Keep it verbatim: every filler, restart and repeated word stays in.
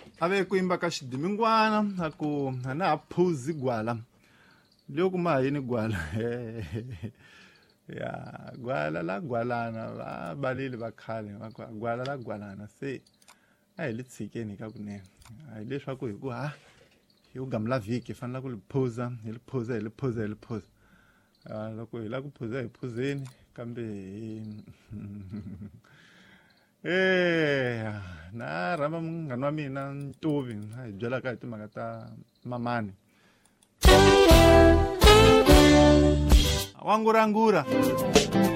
ave ku yimba ka xidimingwana a ku a na ha phuzi gwala loko ma yini gwala ya gwala la gwalana va balili va khale va ku gwala la gwalana se a hi le tshikeni ka kunene a hi leswaku hi ku ha hi ku gamla vhiki hi fanele ku li phuza hi li phuza hi li phuza hi li phuza loko hi la ku phuza hi phuzeni kambe eh na rhamba munghana wa mina Ntovi hi byelaka hi timhaka ta mamani wangurangura